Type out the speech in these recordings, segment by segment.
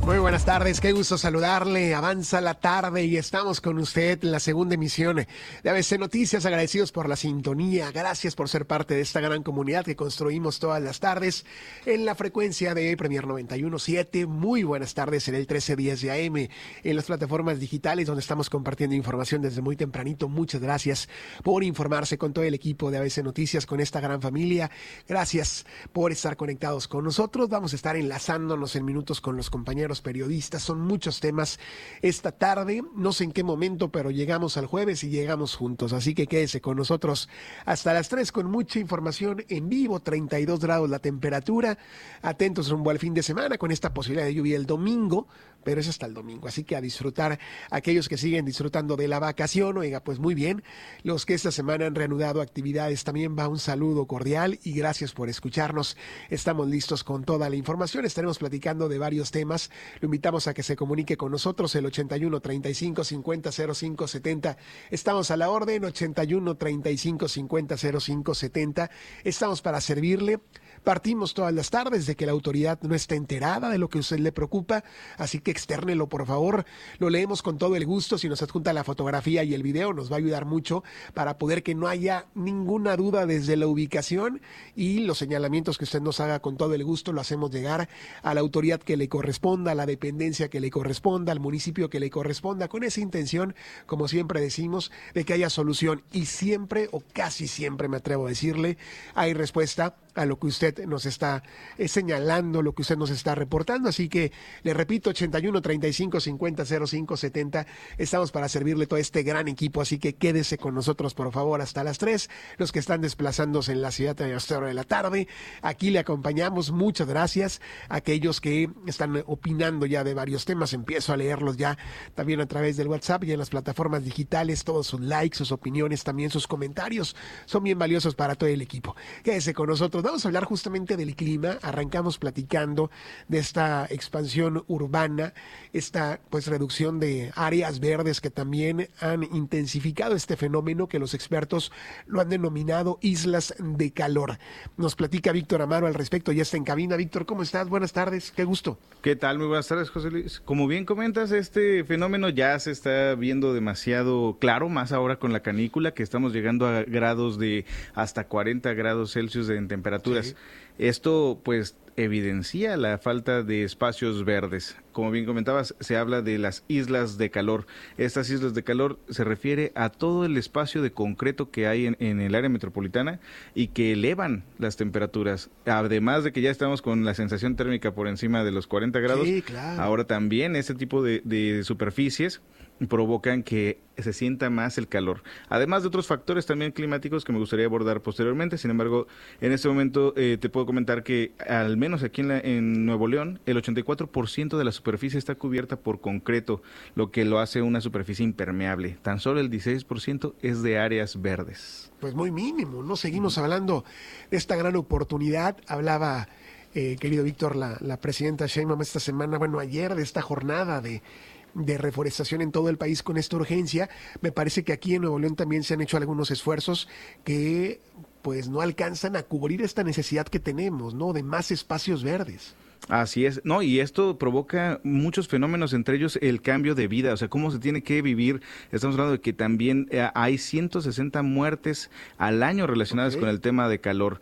Muy buenas tardes, qué gusto saludarle. Avanza la tarde y estamos con usted en la segunda emisión de ABC Noticias. Agradecidos por la sintonía, gracias por ser parte de esta gran comunidad que construimos todas las tardes en la frecuencia de Premier 91.7. Muy buenas tardes en el 1310 de AM, en las plataformas digitales donde estamos compartiendo información desde muy tempranito. Muchas gracias por informarse con todo el equipo de ABC Noticias, con esta gran familia. Gracias por estar conectados con nosotros. Vamos a estar enlazándonos en minutos con los compañeros periodistas. Son muchos temas esta tarde, no sé en qué momento, pero llegamos al jueves y llegamos juntos, así que quédese con nosotros hasta las 3 con mucha información en vivo. 32 grados la temperatura, atentos rumbo al fin de semana con esta posibilidad de lluvia el domingo, pero es hasta el domingo, así que a disfrutar aquellos que siguen disfrutando de la vacación. Oiga, pues muy bien, los que esta semana han reanudado actividades, también va un saludo cordial y gracias por escucharnos. Estamos listos con toda la información, estaremos platicando de varios temas. Lo invitamos a que se comunique con nosotros, el 81 35 50 05 70. Estamos a la orden, 81 35 50 05 70. Estamos para servirle. Partimos todas las tardes de que la autoridad no está enterada de lo que a usted le preocupa, así que extérnelo, por favor. Lo leemos con todo el gusto. Si nos adjunta la fotografía y el video, nos va a ayudar mucho para poder que no haya ninguna duda desde la ubicación, y los señalamientos que usted nos haga con todo el gusto lo hacemos llegar a la autoridad que le corresponda, a la dependencia que le corresponda, al municipio que le corresponda, con esa intención, como siempre decimos, de que haya solución. Y siempre, o casi siempre me atrevo a decirle, hay respuesta a lo que usted nos está señalando, lo que usted nos está reportando. Así que le repito, 81 35 50 05 70. Estamos para servirle todo este gran equipo, así que quédese con nosotros, por favor, hasta las 3. Los que están desplazándose en la ciudad a esta hora de la tarde, aquí le acompañamos. Muchas gracias. Aquellos que están opinando ya de varios temas, empiezo a leerlos ya también a través del WhatsApp y en las plataformas digitales. Todos sus likes, sus opiniones, también sus comentarios son bien valiosos para todo el equipo. Quédese con nosotros. Vamos a hablar justamente del clima. Arrancamos platicando de esta expansión urbana, esta pues reducción de áreas verdes que también han intensificado este fenómeno que los expertos lo han denominado islas de calor. Nos platica Víctor Amaro al respecto, ya está en cabina. Víctor, ¿cómo estás? Buenas tardes, qué gusto. ¿Qué tal? Muy buenas tardes, José Luis. Como bien comentas, este fenómeno ya se está viendo demasiado claro, más ahora con la canícula, que estamos llegando a grados de hasta 40 grados Celsius en temperaturas. Sí. Esto pues evidencia la falta de espacios verdes. Como bien comentabas, se habla de las islas de calor. Estas islas de calor se refiere a todo el espacio de concreto que hay en el área metropolitana y que elevan las temperaturas. Además de que ya estamos con la sensación térmica por encima de los 40 grados, sí, claro. Ahora también este tipo de superficies provocan que se sienta más el calor. Además de otros factores también climáticos que me gustaría abordar posteriormente. Sin embargo, en este momento te puedo comentar que al menos aquí en Nuevo León, el 84% de la superficie está cubierta por concreto, lo que lo hace una superficie impermeable. Tan solo el 16% es de áreas verdes. Pues muy mínimo, ¿no? Seguimos hablando de esta gran oportunidad. Hablaba, querido Víctor, la presidenta Sheinbaum esta semana, ayer, de esta jornada de reforestación en todo el país con esta urgencia. Me parece que aquí en Nuevo León también se han hecho algunos esfuerzos que pues no alcanzan a cubrir esta necesidad que tenemos, ¿no? De más espacios verdes. Así es, no, y esto provoca muchos fenómenos, entre ellos el cambio de vida, o sea, cómo se tiene que vivir. Estamos hablando de que también hay 160 muertes al año relacionadas con el tema de calor.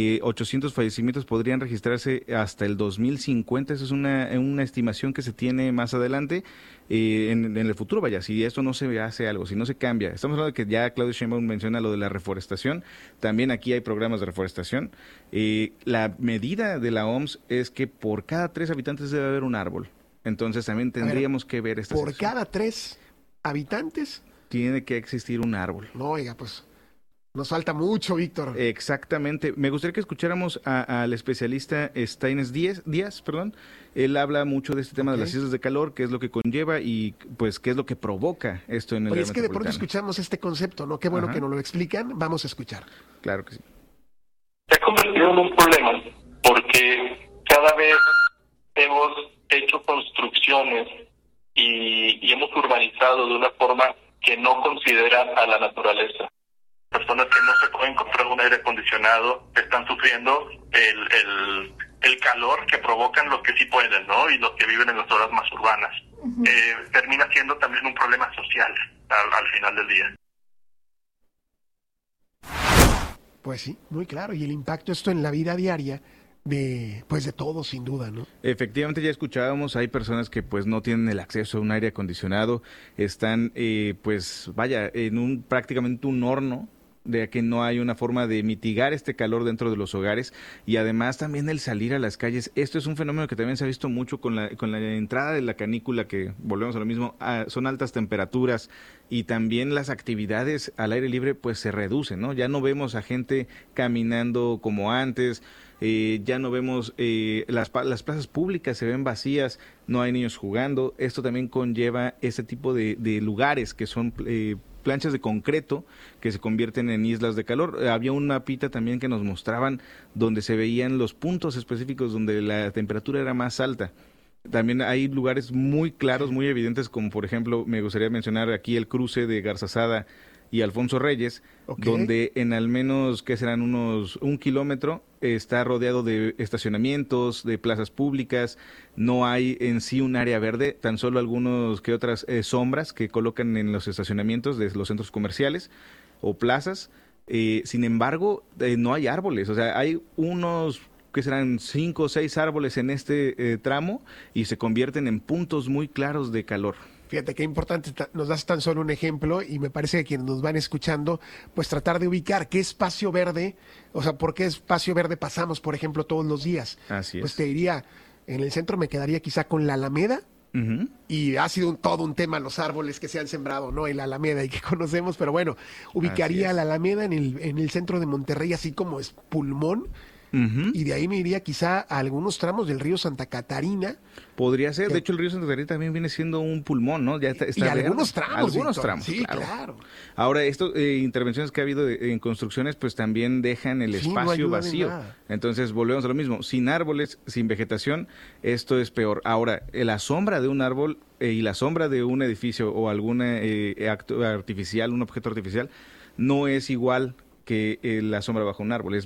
800 fallecimientos podrían registrarse hasta el 2050, eso es una estimación que se tiene más adelante. En el futuro, vaya, si esto no se hace algo, si no se cambia. Estamos hablando de que ya Claudio Sheinbaum menciona lo de la reforestación, también aquí hay programas de reforestación. La medida de la OMS es que por cada 3 habitantes debe haber un árbol. Entonces también tendríamos que ver esta ¿Por cada 3 habitantes? Tiene que existir un árbol. No, oiga, pues nos falta mucho, Víctor. Exactamente. Me gustaría que escucháramos al especialista Staines Díaz. Él habla mucho de este tema de las islas de calor, qué es lo que conlleva y pues qué es lo que provoca esto en el área metropolitana. Es que de pronto escuchamos este concepto, ¿no? Qué bueno que nos lo explican. Vamos a escuchar. Claro que sí. Se ha convertido en un problema porque cada vez hemos hecho construcciones y hemos urbanizado de una forma que no considera a la naturaleza. personas que no se pueden comprar un aire acondicionado están sufriendo el calor que provocan los que sí pueden, ¿no? Y los que viven en las zonas más urbanas. Termina siendo también un problema social al final del día. Pues sí, muy claro. Y el impacto esto en la vida diaria de todos, sin duda, ¿no? Efectivamente, ya escuchábamos, hay personas que pues no tienen el acceso a un aire acondicionado, están en prácticamente un horno, de que no hay una forma de mitigar este calor dentro de los hogares, y además también el salir a las calles. Esto es un fenómeno que también se ha visto mucho con la entrada de la canícula, que volvemos a lo mismo, son altas temperaturas, y también las actividades al aire libre pues se reducen, ¿no? Ya no vemos a gente caminando como antes, ya no vemos las plazas públicas se ven vacías, no hay niños jugando. Esto también conlleva ese tipo de lugares que son planchas de concreto que se convierten en islas de calor. Había un mapita también que nos mostraban donde se veían los puntos específicos donde la temperatura era más alta. También hay lugares muy claros, muy evidentes, como por ejemplo, me gustaría mencionar aquí el cruce de Garzazada y Alfonso Reyes, donde en al menos, que serán unos 1 kilómetro, está rodeado de estacionamientos, de plazas públicas, no hay en sí un área verde, tan solo algunos que otras sombras que colocan en los estacionamientos de los centros comerciales o plazas. Sin embargo, no hay árboles, o sea, hay unos que serán 5 o 6 árboles en este tramo, y se convierten en puntos muy claros de calor. Fíjate qué importante, nos das tan solo un ejemplo, y me parece que quienes nos van escuchando, pues tratar de ubicar qué espacio verde, o sea, por qué espacio verde pasamos, por ejemplo, todos los días. Así es. Pues te diría, en el centro me quedaría quizá con la Alameda, y ha sido todo un tema los árboles que se han sembrado, ¿no? En la Alameda y que conocemos, pero bueno, ubicaría la Alameda en el centro de Monterrey, así como es pulmón. Y de ahí me iría quizá a algunos tramos del río Santa Catarina. Podría ser, de hecho el río Santa Catarina también viene siendo un pulmón, ¿no? Ya está y algunos tramos. Algunos tramos, sí, claro. Ahora, intervenciones que ha habido en construcciones, pues también dejan el espacio vacío. Entonces volvemos a lo mismo, sin árboles, sin vegetación, esto es peor. Ahora, la sombra de un árbol y la sombra de un edificio o alguna acto artificial, un objeto artificial, no es igual que la sombra bajo un árbol.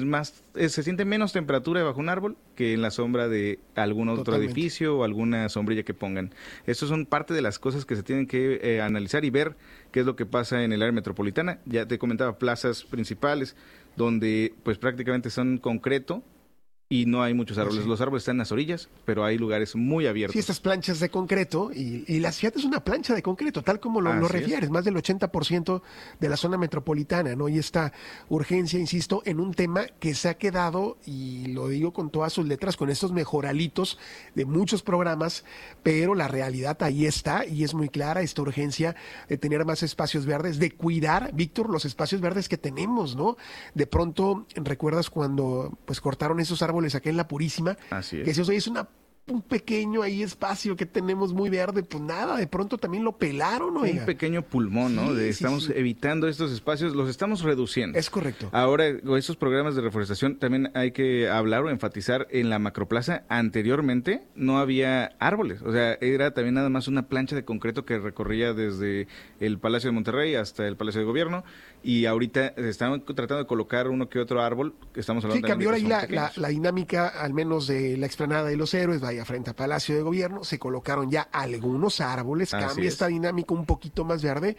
Se siente menos temperatura bajo un árbol que en la sombra de algún otro edificio o alguna sombrilla que pongan. Estas son parte de las cosas que se tienen que analizar y ver qué es lo que pasa en el área metropolitana. Ya te comentaba, plazas principales donde pues prácticamente son concreto y no hay muchos árboles. Sí. Los árboles están en las orillas, pero hay lugares muy abiertos. Sí, estas planchas de concreto, y la ciudad es una plancha de concreto, tal como lo refieres, más del 80% de la zona metropolitana, ¿no? Y esta urgencia, insisto, en un tema que se ha quedado, y lo digo con todas sus letras, con estos mejoralitos de muchos programas, pero la realidad ahí está, y es muy clara esta urgencia de tener más espacios verdes, de cuidar, Víctor, los espacios verdes que tenemos, ¿no? De pronto, ¿recuerdas cuando pues cortaron esos árboles acá en La Purísima? Así es. Que decías, oye, es un pequeño ahí espacio que tenemos muy verde, pues nada, de pronto también lo pelaron, oiga. Un pequeño pulmón, ¿no? Sí, estamos evitando estos espacios, los estamos reduciendo. Es correcto. Ahora, estos programas de reforestación también hay que hablar o enfatizar. En la macroplaza anteriormente no había árboles, o sea, era también nada más una plancha de concreto que recorría desde el Palacio de Monterrey hasta el Palacio de Gobierno, y ahorita están tratando de colocar uno que otro árbol, que estamos hablando. Sí, cambió ahí la dinámica, al menos de la explanada de los Héroes, vaya frente a Palacio de Gobierno, se colocaron ya algunos árboles, cambia esta dinámica un poquito más verde,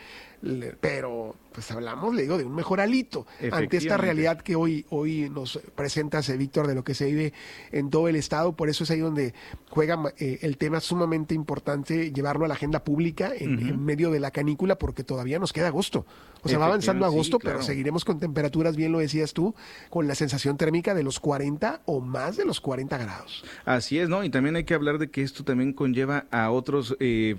pero pues hablamos, le digo, de un mejoralito ante esta realidad que hoy nos presentas, Víctor, de lo que se vive en todo el estado. Por eso es ahí donde juega el tema sumamente importante, llevarlo a la agenda pública en medio de la canícula, porque todavía nos queda agosto. O sea, va avanzando agosto, claro, pero seguiremos con temperaturas, bien lo decías tú, con la sensación térmica de los 40 o más de los 40 grados. Así es, ¿no? Y también hay que hablar de que esto también conlleva a otros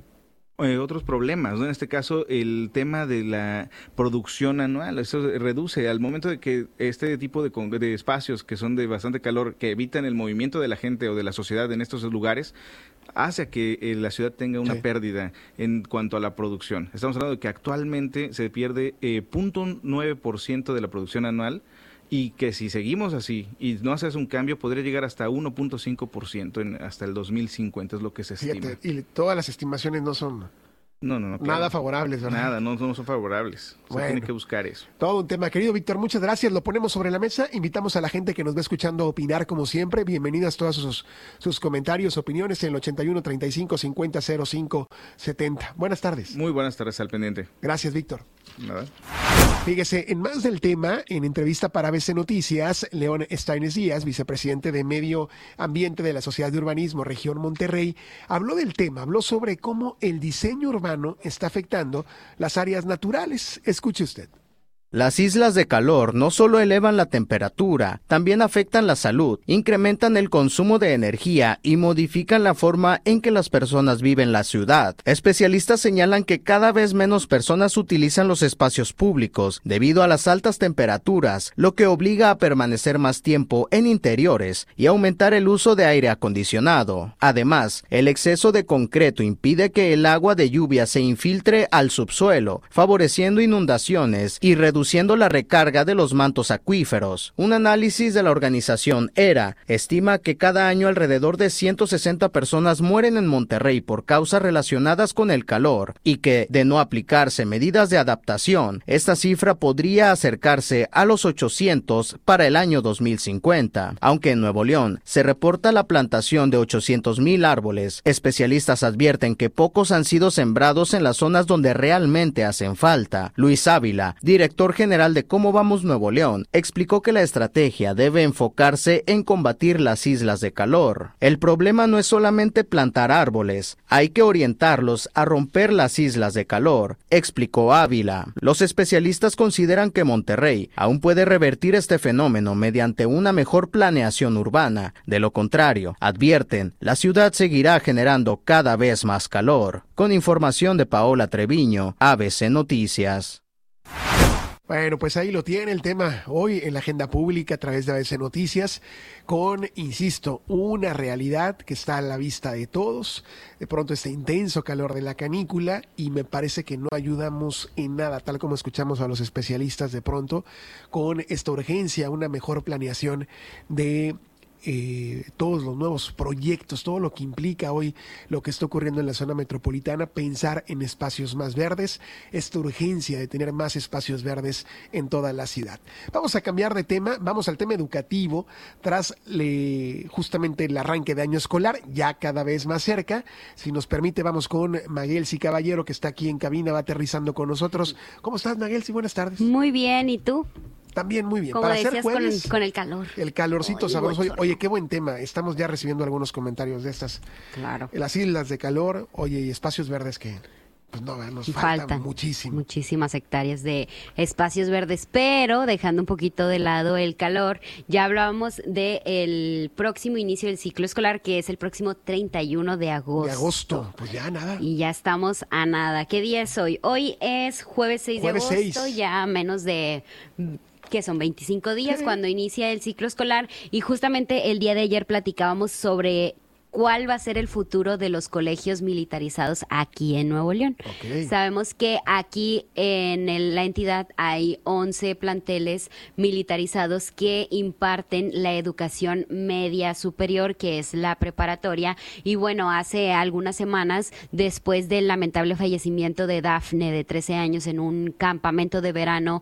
problemas, ¿no? En este caso, el tema de la producción anual, eso reduce al momento de que este tipo de espacios que son de bastante calor, que evitan el movimiento de la gente o de la sociedad en estos lugares, hace a que la ciudad tenga una pérdida en cuanto a la producción. Estamos hablando de que actualmente se pierde 0.9% de la producción anual, y que si seguimos así y no haces un cambio, podría llegar hasta 1.5% hasta el 2050, es lo que se estima. Fíjate, y todas las estimaciones no son No, claro. Nada favorables, ¿verdad? Nada, no son favorables. Se tiene que buscar eso. Todo un tema, querido Víctor, muchas gracias. Lo ponemos sobre la mesa. Invitamos a la gente que nos va escuchando a opinar como siempre. Bienvenidas todas sus comentarios, opiniones en el 81 35 50 05 70. Buenas tardes. Muy buenas tardes, al pendiente. Gracias, Víctor. Nada. Fíjese, en más del tema, en entrevista para ABC Noticias, León Estaines Díaz, vicepresidente de Medio Ambiente de la Sociedad de Urbanismo Región Monterrey, habló del tema, habló sobre cómo el diseño urbano está afectando las áreas naturales. Escuche usted. Las islas de calor no solo elevan la temperatura, también afectan la salud, incrementan el consumo de energía y modifican la forma en que las personas viven la ciudad. Especialistas señalan que cada vez menos personas utilizan los espacios públicos debido a las altas temperaturas, lo que obliga a permanecer más tiempo en interiores y aumentar el uso de aire acondicionado. Además, el exceso de concreto impide que el agua de lluvia se infiltre al subsuelo, favoreciendo inundaciones y reduciendo la recarga de los mantos acuíferos. Un análisis de la organización ERA estima que cada año alrededor de 160 personas mueren en Monterrey por causas relacionadas con el calor y que, de no aplicarse medidas de adaptación, esta cifra podría acercarse a los 800 para el año 2050. Aunque en Nuevo León se reporta la plantación de 800,000 árboles, especialistas advierten que pocos han sido sembrados en las zonas donde realmente hacen falta. Luis Ávila, director general de Cómo Vamos Nuevo León, explicó que la estrategia debe enfocarse en combatir las islas de calor. El problema no es solamente plantar árboles, hay que orientarlos a romper las islas de calor, explicó Ávila. Los especialistas consideran que Monterrey aún puede revertir este fenómeno mediante una mejor planeación urbana. De lo contrario, advierten, la ciudad seguirá generando cada vez más calor. Con información de Paola Treviño, ABC Noticias. Bueno, pues ahí lo tiene el tema hoy en la agenda pública a través de ABC Noticias con, insisto, una realidad que está a la vista de todos. De pronto este intenso calor de la canícula y me parece que no ayudamos en nada, tal como escuchamos a los especialistas de pronto, con esta urgencia, una mejor planeación de todos los nuevos proyectos, todo lo que implica hoy lo que está ocurriendo en la zona metropolitana, pensar en espacios más verdes, esta urgencia de tener más espacios verdes en toda la ciudad. Vamos a cambiar de tema, vamos al tema educativo, tras justamente el arranque de año escolar, ya cada vez más cerca. Si nos permite, vamos con Maguelsi Caballero, que está aquí en cabina, va aterrizando con nosotros. ¿Cómo estás, Maguelsi? Buenas tardes. Muy bien, ¿y tú? También muy bien. Como para decías, ser jueves, con el calor. El calorcito sabroso. Oye, qué buen tema. Estamos ya recibiendo algunos comentarios de estas. Claro. Las islas de calor, oye, y espacios verdes que, pues no, nos faltan muchísimo. Muchísimas hectáreas de espacios verdes, pero dejando un poquito de lado el calor, ya hablábamos del próximo inicio del ciclo escolar, que es el próximo 31 de agosto. De agosto, pues ya nada. Y ya estamos a nada. ¿Qué día es hoy? Hoy es jueves 6 de agosto, 6. Ya menos de... que son 25 días cuando inicia el ciclo escolar, y justamente el día de ayer platicábamos sobre cuál va a ser el futuro de los colegios militarizados aquí en Nuevo León. Okay. Sabemos que aquí en la entidad hay 11 planteles militarizados que imparten la educación media superior, que es la preparatoria, y bueno, hace algunas semanas, después del lamentable fallecimiento de Dafne, de 13 años, en un campamento de verano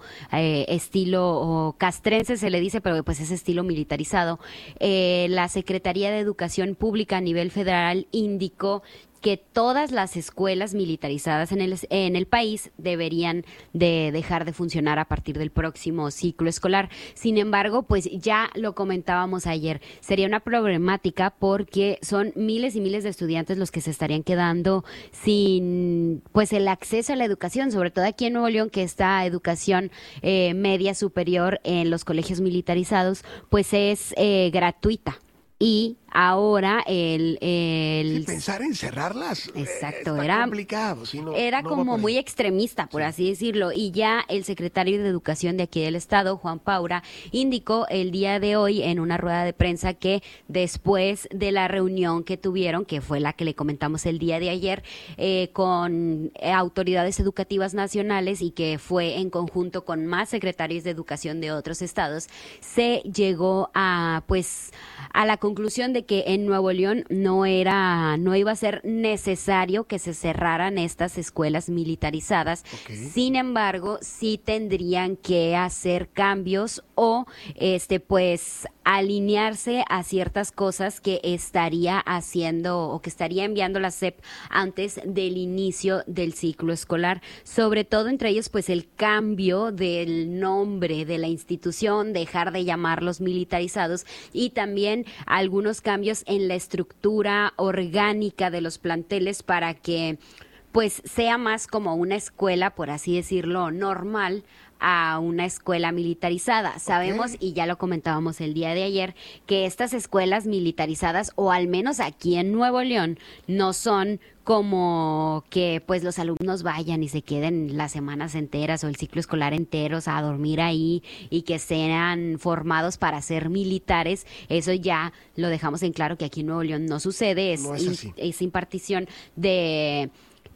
estilo castrense, se le dice, pero pues es estilo militarizado, la Secretaría de Educación Pública a nivel federal indicó que todas las escuelas militarizadas en el país deberían de dejar de funcionar a partir del próximo ciclo escolar. Sin embargo, pues ya lo comentábamos ayer, sería una problemática porque son miles y miles de estudiantes los que se estarían quedando sin pues el acceso a la educación, sobre todo aquí en Nuevo León, que esta educación media superior en los colegios militarizados pues es gratuita. Y ahora pensar en cerrarlas. Exacto, era complicado. Si era no como muy extremista, por así decirlo. Y ya el secretario de Educación de aquí del estado, Juan Paura, indicó el día de hoy en una rueda de prensa que después de la reunión que tuvieron, que fue la que le comentamos el día de ayer, con autoridades educativas nacionales y que fue en conjunto con más secretarios de educación de otros estados, se llegó a la conclusión de de que en Nuevo León no iba a ser necesario que se cerraran estas escuelas militarizadas. Sin embargo, sí tendrían que hacer cambios o pues alinearse a ciertas cosas que estaría haciendo o que estaría enviando la SEP antes del inicio del ciclo escolar. Sobre todo entre ellos, pues el cambio del nombre de la institución, dejar de llamarlos militarizados, y también algunos cambios en la estructura orgánica de los planteles para que pues sea más como una escuela, por así decirlo, normal, a una escuela militarizada. Sabemos, y ya lo comentábamos el día de ayer, que estas escuelas militarizadas, o al menos aquí en Nuevo León, no son como que pues los alumnos vayan y se queden las semanas enteras o el ciclo escolar enteros a dormir ahí y que sean formados para ser militares. Eso ya lo dejamos en claro que aquí en Nuevo León no sucede, es impartición de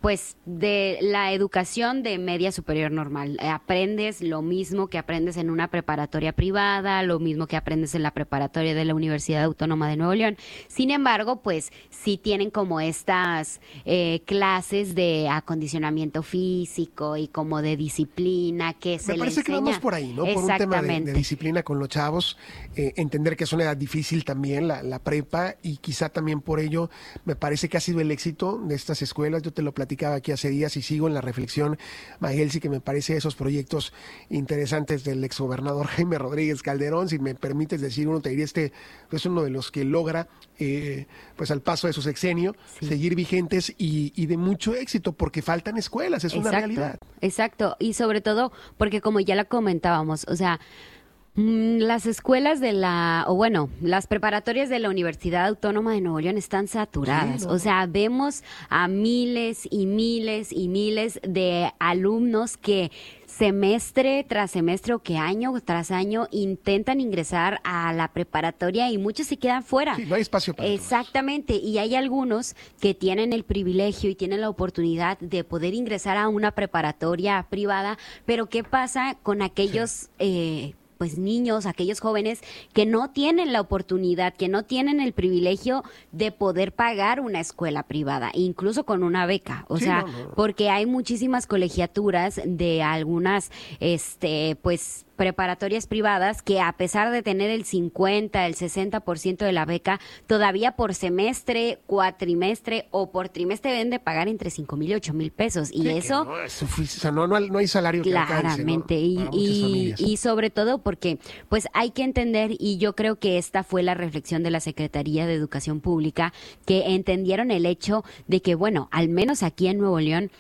la educación de media superior normal. Aprendes lo mismo que aprendes en una preparatoria privada, lo mismo que aprendes en la preparatoria de la Universidad Autónoma de Nuevo León. Sin embargo, pues sí tienen como estas clases de acondicionamiento físico y como de disciplina que se les enseña. Me parece que vamos por ahí, ¿no? Por un tema de disciplina con los chavos, entender que es una edad difícil también, la prepa, y quizá también por ello me parece que ha sido el éxito de estas escuelas. Yo te lo platicaba aquí hace días y sigo en la reflexión, Magelsi, que me parece esos proyectos interesantes del exgobernador Jaime Rodríguez Calderón. Si me permites decir uno, te diría es uno de los que logra pues al paso de su sexenio seguir vigentes y de mucho éxito, porque faltan escuelas, es una realidad. Exacto, y sobre todo porque como ya la comentábamos, o sea, las escuelas las preparatorias de la Universidad Autónoma de Nuevo León están saturadas. O sea, vemos a miles y miles y miles de alumnos que semestre tras semestre o que año tras año intentan ingresar a la preparatoria y muchos se quedan fuera. Sí, no hay espacio para Exactamente, todos. Y hay algunos que tienen el privilegio y tienen la oportunidad de poder ingresar a una preparatoria privada, pero ¿qué pasa con aquellos pues niños, aquellos jóvenes que no tienen la oportunidad, que no tienen el privilegio de poder pagar una escuela privada, incluso con una beca? O sea, porque hay muchísimas colegiaturas de algunas, pues preparatorias privadas que a pesar de tener el 50, el 60% de la beca, todavía por semestre, cuatrimestre o por trimestre deben de pagar entre 5,000 y 8,000 pesos. Y eso no hay salario que claramente alcance, ¿no? y sobre todo porque pues hay que entender, y yo creo que esta fue la reflexión de la Secretaría de Educación Pública, que entendieron el hecho de que, bueno, al menos aquí en Nuevo León,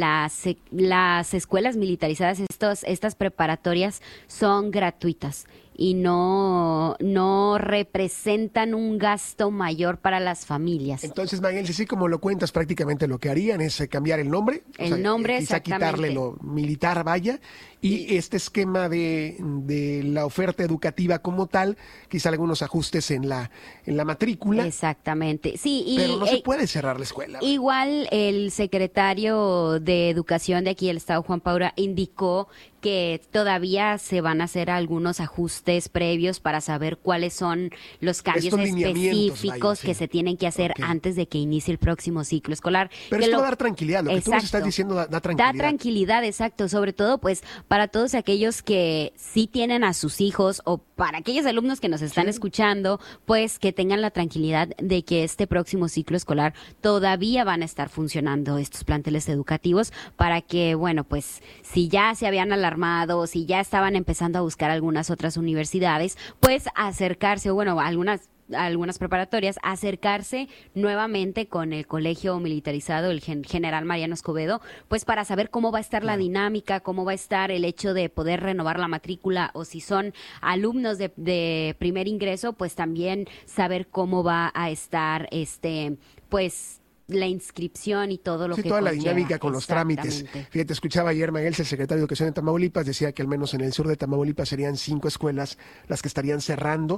las escuelas militarizadas, estas preparatorias son gratuitas y no representan un gasto mayor para las familias. Entonces, Magelsi, sí, como lo cuentas, prácticamente lo que harían es cambiar el nombre. Quizá quitarle lo militar, vaya, y este esquema de la oferta educativa como tal, quizá algunos ajustes en la matrícula. Exactamente, sí. Pero no se puede cerrar la escuela. Igual el secretario de Educación de aquí del Estado, Juan Paura, indicó que todavía se van a hacer algunos ajustes previos para saber cuáles son los cambios específicos que se tienen que hacer antes de que inicie el próximo ciclo escolar. Pero esto va a dar tranquilidad, lo que tú nos estás diciendo da tranquilidad. Da tranquilidad, exacto, sobre todo pues para todos aquellos que sí tienen a sus hijos, o para aquellos alumnos que nos están escuchando, pues que tengan la tranquilidad de que este próximo ciclo escolar todavía van a estar funcionando estos planteles educativos, para que, bueno, pues si ya se habían alarmado, si ya estaban empezando a buscar algunas otras universidades, pues acercarse, o bueno, algunas preparatorias, acercarse nuevamente con el colegio militarizado, el General Mariano Escobedo, pues para saber cómo va a estar la dinámica, cómo va a estar el hecho de poder renovar la matrícula, o si son alumnos de primer ingreso, pues también saber cómo va a estar pues la inscripción y todo lo que toda conlleva. La dinámica con los trámites. Fíjate, escuchaba ayer Magelsi, el secretario de Educación de Tamaulipas, decía que al menos en el sur de Tamaulipas serían 5 escuelas las que estarían cerrando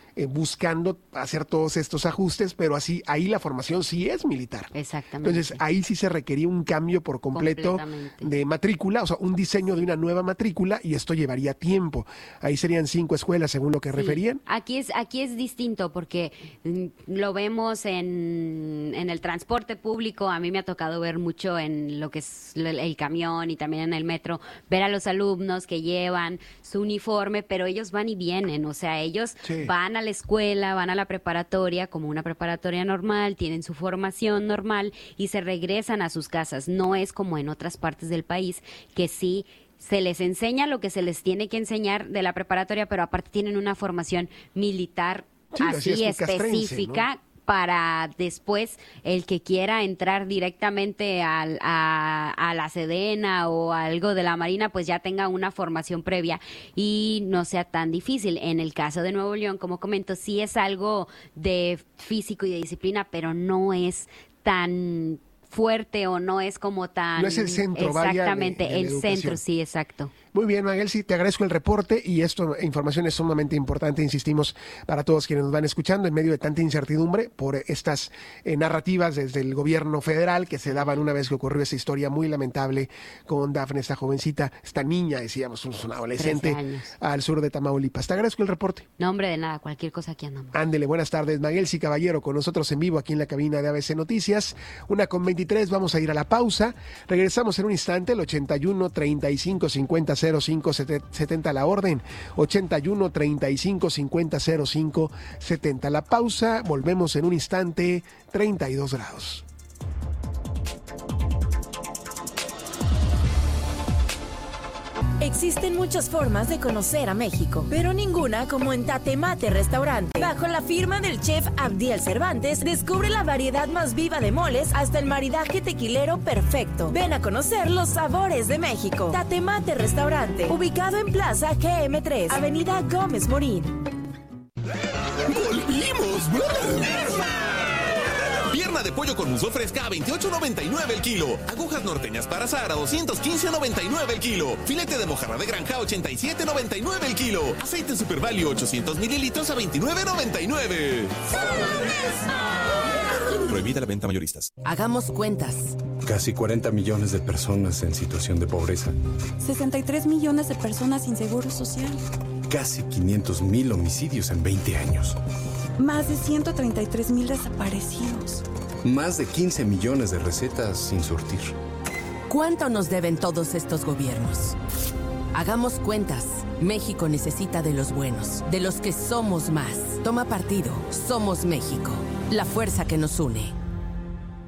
buscando hacer todos estos ajustes, pero así ahí la formación sí es militar. Exactamente. Entonces ahí sí se requería un cambio por completo de matrícula, o sea, un diseño de una nueva matrícula, y esto llevaría tiempo. Ahí serían 5 escuelas según lo que referían. Aquí es distinto porque lo vemos en el transporte público. A mí me ha tocado ver mucho en lo que es el camión y también en el metro, ver a los alumnos que llevan su uniforme, pero ellos van y vienen, o sea, ellos van a la escuela, van a la preparatoria como una preparatoria normal, tienen su formación normal y se regresan a sus casas. No es como en otras partes del país que sí se les enseña lo que se les tiene que enseñar de la preparatoria, pero aparte tienen una formación militar así específica, ¿no? Para después el que quiera entrar directamente a la Sedena o algo de la Marina, pues ya tenga una formación previa y no sea tan difícil. En el caso de Nuevo León, como comento, sí es algo de físico y de disciplina, pero no es tan fuerte o no es como tan... No es el centro, exactamente, vaya, de el centro, sí, exacto. Muy bien, Magelsi, te agradezco el reporte y información es sumamente importante, insistimos, para todos quienes nos van escuchando en medio de tanta incertidumbre por estas narrativas desde el gobierno federal que se daban una vez que ocurrió esa historia muy lamentable con Dafne, esta jovencita, esta niña, decíamos, una adolescente al sur de Tamaulipas. Te agradezco el reporte. No, hombre, de nada, cualquier cosa aquí andamos. Ándele, buenas tardes, Magelsi Caballero, con nosotros en vivo aquí en la cabina de ABC Noticias, 1:23, vamos a ir a la pausa, regresamos en un instante, el 81 35 50 05 70 la orden, 81 35 50 05 70. La pausa, volvemos en un instante, 32 grados. Existen muchas formas de conocer a México, pero ninguna como en Tatemate Restaurante. Bajo la firma del chef Abdiel Cervantes, descubre la variedad más viva de moles hasta el maridaje tequilero perfecto. Ven a conocer los sabores de México. Tatemate Restaurante, ubicado en Plaza GM3, Avenida Gómez Morín. ¡Volvimos, brother! Pierna de pollo con muslo fresca a $28.99 el kilo. Agujas norteñas para asar a $215.99 el kilo. Filete de mojarra de granja a $87.99 el kilo. Aceite Super Value 800 mililitros a $29.99. Prohibida la venta a mayoristas. Hagamos cuentas. Casi 40 millones de personas en situación de pobreza. 63 millones de personas sin seguro social. Casi 500,000 homicidios en 20 años. Más de 133,000 desaparecidos. Más de 15 millones de recetas sin surtir. ¿Cuánto nos deben todos estos gobiernos? Hagamos cuentas. México necesita de los buenos, de los que somos más. Toma partido. Somos México. La fuerza que nos une.